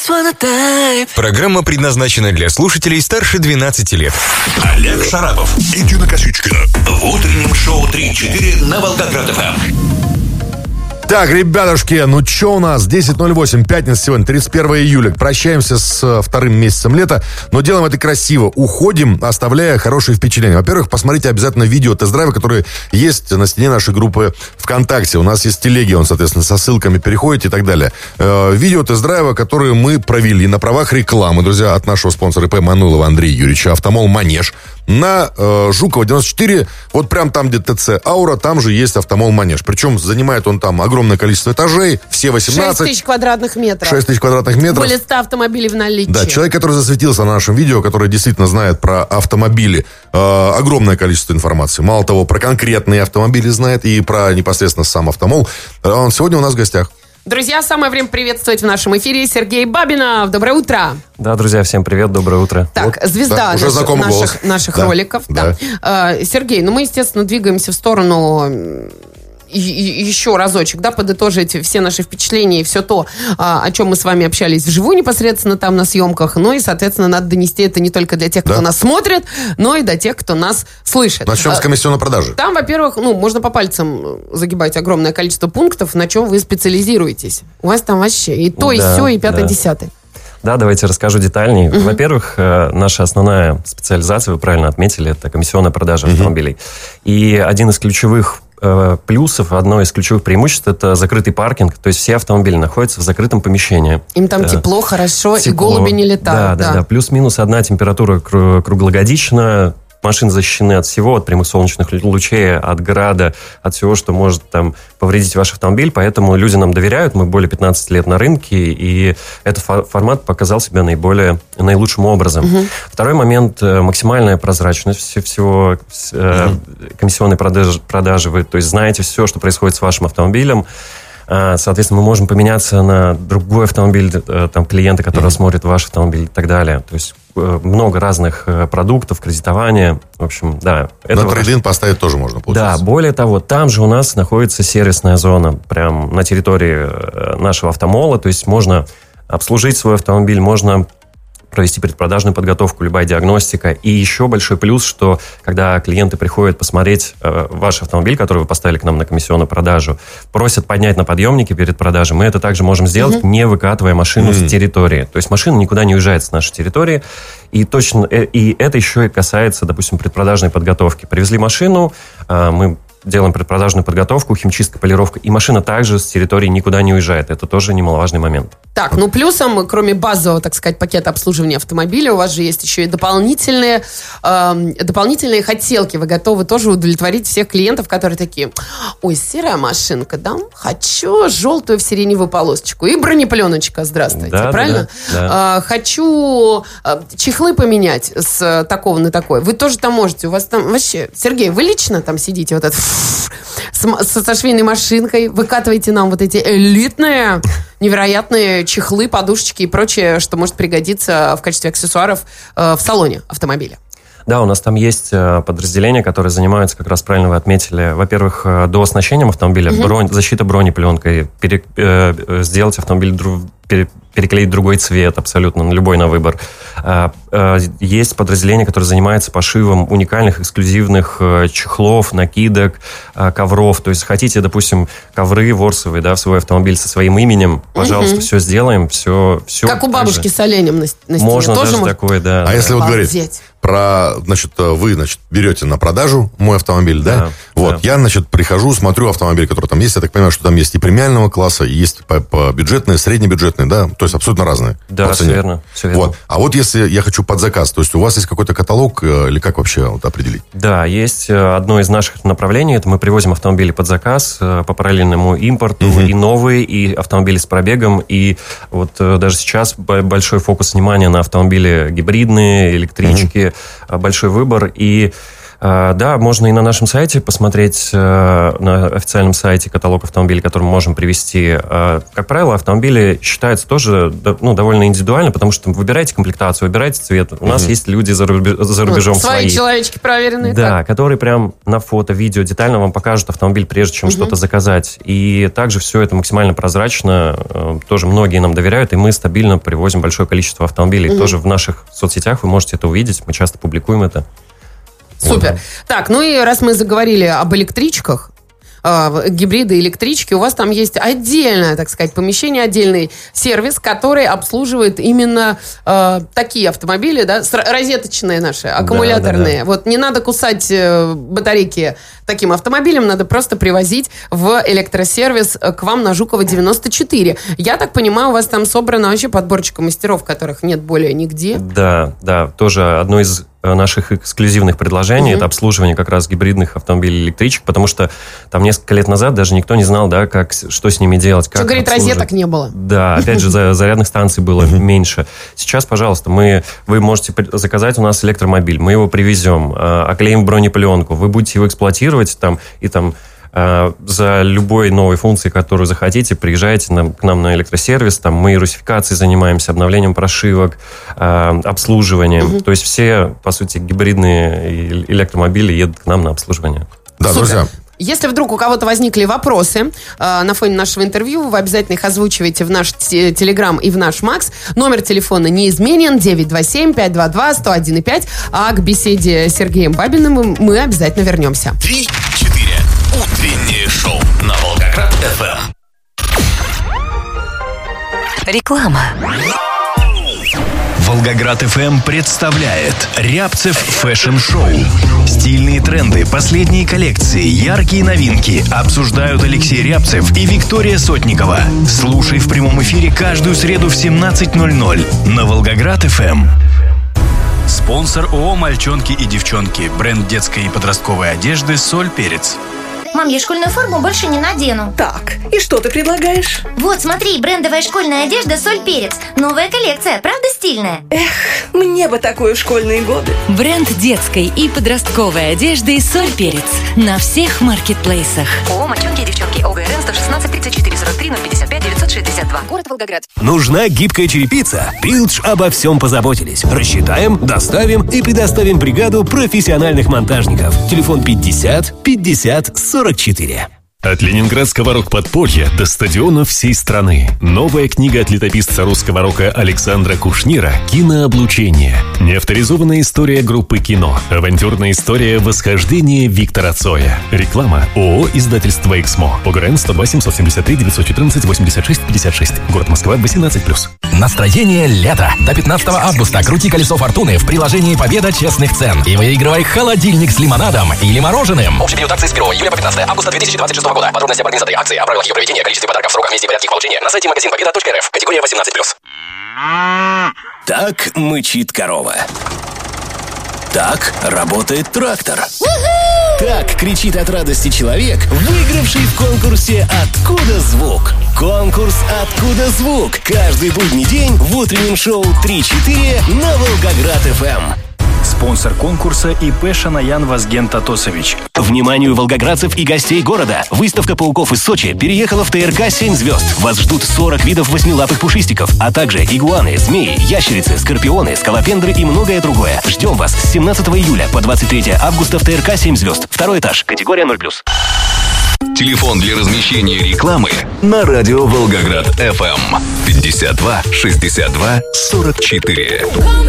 Программа предназначена для слушателей старше 12 лет. Олег Шарапов и Дина Косичкина. В утреннем шоу 3-4 на Волгоград-ФМ. Так, ребятушки, ну что у нас? 10:08, пятница сегодня, 31 июля. Прощаемся с вторым месяцем лета, но делаем это красиво. Уходим, оставляя хорошие впечатления. Во-первых, посмотрите обязательно видео тест-драйва, которые есть на стене нашей группы ВКонтакте. У нас есть телеги, он, соответственно, со ссылками переходите и так далее. Видео тест-драйва, которые мы провели на правах рекламы, друзья, от нашего спонсора ИП Мануилова Андрея Юрьевича, Автомол Манеж. На Жукова 94, вот прям там, где ТЦ Аура, там же есть Автомол Манеж. Причем занимает он там огромное количество этажей, все 18. 6 тысяч квадратных метров. 6 тысяч квадратных метров. Более 100 автомобилей в наличии. Да, человек, который засветился на нашем видео, который действительно знает про автомобили, огромное количество информации. Мало того, про конкретные автомобили знает и про непосредственно сам Автомол. Он сегодня у нас в гостях. Друзья, самое время приветствовать в нашем эфире Сергей Бабинов. Доброе утро. Да, друзья, всем привет, доброе утро. Так, вот, звезда да, наших роликов. Да. Сергей, ну мы, естественно, двигаемся в сторону... еще разочек, да, подытожить все наши впечатления и все то, о чем мы с вами общались вживую непосредственно там на съемках, ну и, соответственно, надо донести это не только для тех, кто нас смотрит, но и до тех, кто нас слышит. Начнем с комиссионной продажи. Там, во-первых, можно по пальцам загибать огромное количество пунктов, на чем вы специализируетесь. У вас там вообще и то, и сё, и пятое-десятое. Да, давайте расскажу детальнее. Во-первых, наша основная специализация, вы правильно отметили, это комиссионная продажа автомобилей. И один из ключевых плюсов, одно из ключевых преимуществ – это закрытый паркинг. То есть все автомобили находятся в закрытом помещении. Им там тепло, хорошо, тепло, и голуби не летают. Да. Плюс-минус одна температура круглогодично. Машины защищены от всего, от прямых солнечных лучей, от града, от всего, что может там повредить ваш автомобиль. Поэтому люди нам доверяют. Мы более 15 лет на рынке, и этот формат показал себя наилучшим образом. Второй момент – максимальная прозрачность всего комиссионной продажи. Вы, то есть, знаете все, что происходит с вашим автомобилем. Соответственно, мы можем поменяться на другой автомобиль, там, клиента, который смотрит ваш автомобиль и так далее. То есть много разных продуктов, кредитования. В общем, да. На трейд-ин поставить тоже можно, получается. Да, более того, там же у нас находится сервисная зона, прям на территории нашего автомола. То есть можно обслужить свой автомобиль, можно провести предпродажную подготовку, любая диагностика. И еще большой плюс, что когда клиенты приходят посмотреть ваш автомобиль, который вы поставили к нам на комиссионную продажу, просят поднять на подъемнике перед продажей, мы это также можем сделать, не выкатывая машину с территории. То есть машина никуда не уезжает с нашей территории. И это еще и касается, допустим, предпродажной подготовки. Привезли машину, мы делаем предпродажную подготовку, химчистка, полировка, и машина также с территории никуда не уезжает. Это тоже немаловажный момент. Так, плюсом, кроме базового, так сказать, пакета обслуживания автомобиля, у вас же есть еще и дополнительные хотелки. Вы готовы тоже удовлетворить всех клиентов, которые такие: ой, серая машинка, да? Хочу желтую в сиреневую полосочку. И бронепленочка, здравствуйте, да, правильно? Да. Хочу чехлы поменять с такого на такой. Вы тоже там можете. У вас там вообще... Сергей, вы лично там сидите вот это со швейной машинкой, выкатываете нам вот эти элитные, невероятные чехлы, подушечки и прочее, что может пригодиться в качестве аксессуаров в салоне автомобиля. Да, у нас там есть подразделения, которые занимаются, как раз правильно вы отметили, во-первых, дооснащением автомобиля, защита бронепленкой, сделать автомобиль, переклеить другой цвет абсолютно, любой на выбор. Есть подразделение, которое занимается пошивом уникальных, эксклюзивных чехлов, накидок, ковров. То есть хотите, допустим, ковры ворсовые, да, в свой автомобиль со своим именем, пожалуйста, все сделаем, все. Как у бабушки с оленем на стене. Можно тоже такое, да. А если вот говорить про, вы, берете на продажу мой автомобиль, да? Вот, я, прихожу, смотрю автомобиль, который там есть, я так понимаю, что там есть и премиального класса, и есть по бюджетные, среднебюджетные, да? То есть абсолютно разные. Да, все верно. Вот. А вот если я хочу под заказ, то есть у вас есть какой-то каталог или как вообще определить? Да, есть одно из наших направлений, это мы привозим автомобили под заказ по параллельному импорту, и новые, и автомобили с пробегом, и вот даже сейчас большой фокус внимания на автомобили гибридные, электрички, большой выбор, и Да, можно и на нашем сайте посмотреть, на официальном сайте каталог автомобилей, который мы можем привезти. Как правило, автомобили считаются тоже довольно индивидуально, потому что выбирайте комплектацию, выбирайте цвет. У нас есть люди за рубежом свои человечки проверенные. Да, которые прям на фото, видео детально вам покажут автомобиль, прежде чем что-то заказать. И также все это максимально прозрачно. Тоже многие нам доверяют, и мы стабильно привозим большое количество автомобилей. Тоже в наших соцсетях вы можете это увидеть. Мы часто публикуем это. Супер. Так, ну и раз мы заговорили об электричках, гибриды, электрички, у вас там есть отдельное, так сказать, помещение, отдельный сервис, который обслуживает именно такие автомобили, да, розеточные наши, аккумуляторные. Да. Вот не надо кусать батарейки таким автомобилем, надо просто привозить в электросервис к вам на Жукова 94. Я так понимаю, у вас там собрана вообще подборчика мастеров, которых нет более нигде. Да, тоже одно из наших эксклюзивных предложений это обслуживание как раз гибридных автомобилей электричек, потому что там несколько лет назад даже никто не знал, да, что с ними делать. Как говорит, розеток не было. Да, опять же, зарядных станций было меньше. Сейчас, пожалуйста, вы можете заказать у нас электромобиль, мы его привезем, оклеим бронепленку, вы будете его эксплуатировать за любой новой функцией, которую захотите, приезжайте к нам на электросервис, там мы русификацией занимаемся, обновлением прошивок, обслуживанием. То есть все, по сути, гибридные электромобили едут к нам на обслуживание. Да, друзья. Если вдруг у кого-то возникли вопросы на фоне нашего интервью, вы обязательно их озвучиваете в наш Телеграм и в наш Макс. Номер телефона неизменен 927-522-101,5. А к беседе с Сергеем Бабиным мы обязательно вернемся. 3-4. Утреннее шоу на Волгоград-ФМ. Реклама. Волгоград-ФМ представляет Рябцев фэшн-шоу. Стильные тренды, последние коллекции, яркие новинки обсуждают Алексей Рябцев и Виктория Сотникова. Слушай в прямом эфире каждую среду в 17:00 на Волгоград-ФМ. Спонсор ООО «Мальчонки и девчонки». Бренд детской и подростковой одежды «Соль Перец». Мам, я школьную форму больше не надену. Так, и что ты предлагаешь? Вот, смотри, брендовая школьная одежда «Соль Перец». Новая коллекция, правда стильная? Эх, мне бы такую в школьные годы. Бренд детской и подростковой одежды «Соль Перец» на всех маркетплейсах. ООО «Мальчонки и девчонки». ОГРН 116 34 43 055 962. Город Волгоград. Нужна гибкая черепица? Пилдж обо всем позаботились. Рассчитаем, доставим и предоставим бригаду профессиональных монтажников. Телефон 50 50 44. От ленинградского рок-подполья до стадионов всей страны. Новая книга от летописца русского рока Александра Кушнира «Кинооблучение». Неавторизованная история группы «Кино». Авантюрная история восхождения Виктора Цоя. Реклама ООО «Издательство Эксмо». ОГРН 102 773 914 86 56. Город Москва, 18+. Настроение лета. До 15 августа крути колесо фортуны в приложении «Победа честных цен» и выигрывай холодильник с лимонадом или мороженым. Общий период акции с 1 июля по 15 августа 2026 года. Подробности об организации акции, о правилах ее проведения, количестве подарков, сроках, месте и порядке их получения на сайте магазин-победа.рф. Категория 18+. Так мычит корова. Так работает трактор. Так кричит от радости человек, выигравший в конкурсе «Откуда звук?». Конкурс «Откуда звук?» каждый будний день в утреннем шоу 3-4 на Волгоград-ФМ. Спонсор конкурса ИП Шанаян Вазген Татосович. Вниманию волгоградцев и гостей города. Выставка пауков из Сочи переехала в ТРК 7 звезд. Вас ждут 40 видов восьмилапых пушистиков, а также игуаны, змеи, ящерицы, скорпионы, скалопендры и многое другое. Ждем вас с 17 июля по 23 августа в ТРК 7 звезд. Второй этаж, категория 0+. Телефон для размещения рекламы на радио Волгоград ФМ 52 62 44.